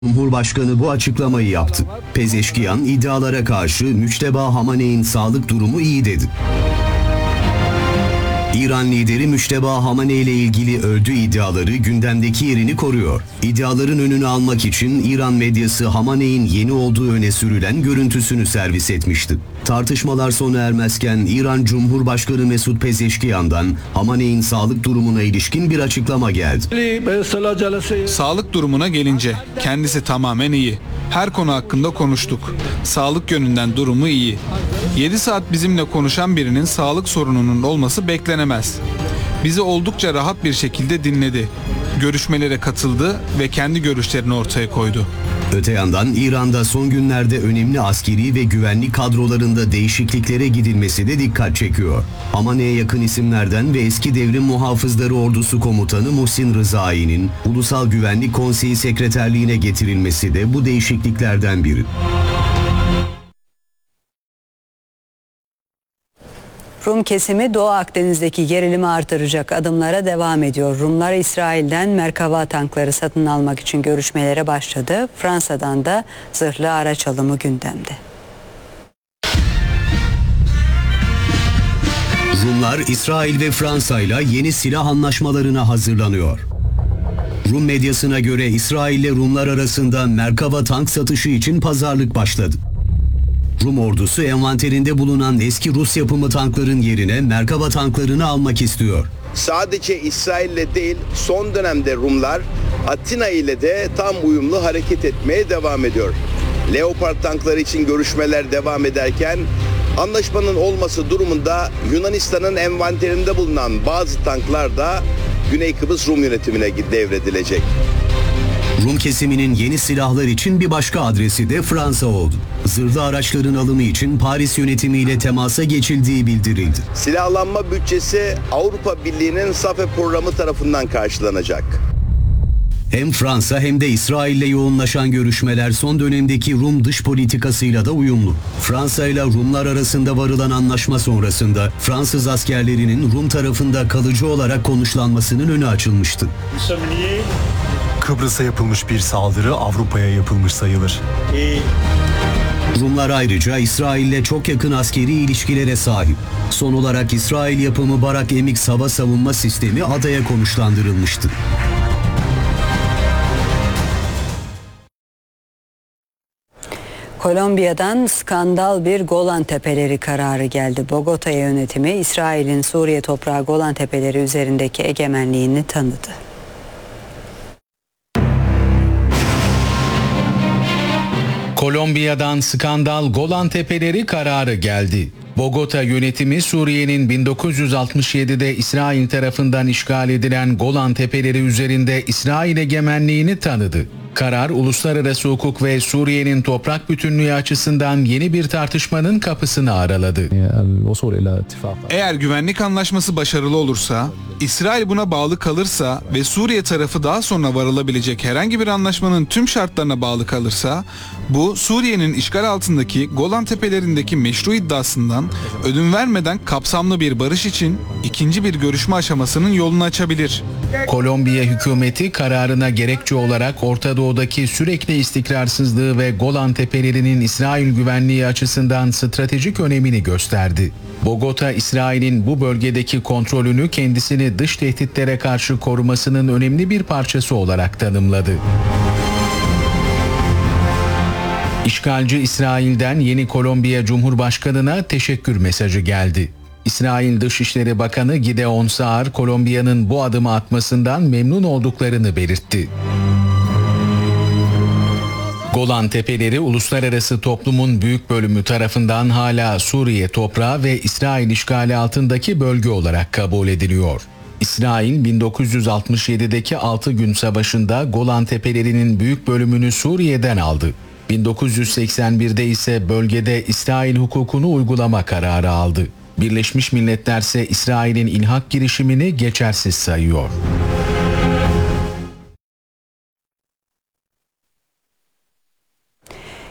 Cumhurbaşkanı bu açıklamayı yaptı. Pezeşkiyan iddialara karşı Müçteba Hamaney'in sağlık durumu iyi dedi. İran lideri Müçteba Hamaney ile ilgili öldü iddiaları gündemdeki yerini koruyor. İddiaların önünü almak için İran medyası Hamaney'in yeni olduğu öne sürülen görüntüsünü servis etmişti. Tartışmalar sona ermezken İran Cumhurbaşkanı Mesut Pezeşkiyan'dan Hamaney'in sağlık durumuna ilişkin bir açıklama geldi. Sağlık durumuna gelince kendisi tamamen iyi. Her konu hakkında konuştuk. Sağlık yönünden durumu iyi. 7 saat bizimle konuşan birinin sağlık sorununun olması beklenemez. Bizi oldukça rahat bir şekilde dinledi. Görüşmelere katıldı ve kendi görüşlerini ortaya koydu. Öte yandan İran'da son günlerde önemli askeri ve güvenlik kadrolarında değişikliklere gidilmesi de dikkat çekiyor. Hamaney'e yakın isimlerden ve eski devrim muhafızları ordusu komutanı Muhsin Rızai'nin Ulusal Güvenlik Konseyi Sekreterliğine getirilmesi de bu değişikliklerden biri. Rum kesimi Doğu Akdeniz'deki gerilimi artıracak adımlara devam ediyor. Rumlar İsrail'den Merkava tankları satın almak için görüşmelere başladı. Fransa'dan da zırhlı araç alımı gündemde. Rumlar İsrail ve Fransa'yla yeni silah anlaşmalarına hazırlanıyor. Rum medyasına göre İsrail ile Rumlar arasında Merkava tank satışı için pazarlık başladı. Rum ordusu envanterinde bulunan eski Rus yapımı tankların yerine Merkava tanklarını almak istiyor. Sadece İsrail'le değil, son dönemde Rumlar Atina ile de tam uyumlu hareket etmeye devam ediyor. Leopard tankları için görüşmeler devam ederken anlaşmanın olması durumunda Yunanistan'ın envanterinde bulunan bazı tanklar da Güney Kıbrıs Rum yönetimine devredilecek. Rum kesiminin yeni silahlar için bir başka adresi de Fransa oldu. Zırhlı araçların alımı için Paris yönetimiyle temasa geçildiği bildirildi. Silahlanma bütçesi Avrupa Birliği'nin SAFE programı tarafından karşılanacak. Hem Fransa hem de İsrail'le yoğunlaşan görüşmeler son dönemdeki Rum dış politikasıyla da uyumlu. Fransa ile Rumlar arasında varılan anlaşma sonrasında Fransız askerlerinin Rum tarafında kalıcı olarak konuşlanmasının önü açılmıştı. Kıbrıs'a yapılmış bir saldırı Avrupa'ya yapılmış sayılır. Rumlar ayrıca İsrail'le çok yakın askeri ilişkilere sahip. Son olarak İsrail yapımı Barak MX hava savunma sistemi adaya konuşlandırılmıştı. Kolombiya'dan skandal bir Golan Tepeleri kararı geldi. Bogota yönetimi İsrail'in Suriye toprağı Golan Tepeleri üzerindeki egemenliğini tanıdı. Kolombiya'dan skandal Golan Tepeleri kararı geldi. Bogota yönetimi Suriye'nin 1967'de İsrail tarafından işgal edilen Golan Tepeleri üzerinde İsrail egemenliğini tanıdı. Karar, uluslararası hukuk ve Suriye'nin toprak bütünlüğü açısından yeni bir tartışmanın kapısını araladı. Eğer güvenlik anlaşması başarılı olursa, İsrail buna bağlı kalırsa ve Suriye tarafı daha sonra varılabilecek herhangi bir anlaşmanın tüm şartlarına bağlı kalırsa, bu Suriye'nin işgal altındaki Golan Tepelerindeki meşru iddiasından ödün vermeden kapsamlı bir barış için ikinci bir görüşme aşamasının yolunu açabilir. Kolombiya hükümeti kararına gerekçe olarak Orta Doğu'daki sürekli istikrarsızlığı ve Golan Tepelerinin İsrail güvenliği açısından stratejik önemini gösterdi. Bogota, İsrail'in bu bölgedeki kontrolünü kendisini dış tehditlere karşı korumasının önemli bir parçası olarak tanımladı. İşgalci İsrail'den yeni Kolombiya Cumhurbaşkanı'na teşekkür mesajı geldi. İsrail Dışişleri Bakanı Gideon Saar, Kolombiya'nın bu adımı atmasından memnun olduklarını belirtti. Golan Tepeleri uluslararası toplumun büyük bölümü tarafından hala Suriye toprağı ve İsrail işgali altındaki bölge olarak kabul ediliyor. İsrail 1967'deki 6 gün savaşında Golan Tepelerinin büyük bölümünü Suriye'den aldı. 1981'de ise bölgede İsrail hukukunu uygulama kararı aldı. Birleşmiş Milletler ise İsrail'in ilhak girişimini geçersiz sayıyor.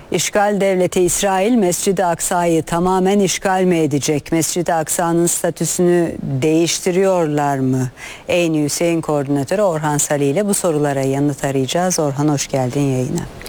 İşgal devleti İsrail Mescid-i Aksa'yı tamamen işgal mi edecek? Mescid-i Aksa'nın statüsünü değiştiriyorlar mı? Eyni Hüseyin koordinatörü Orhan Salih ile bu sorulara yanıt arayacağız. Orhan, hoş geldin yayına.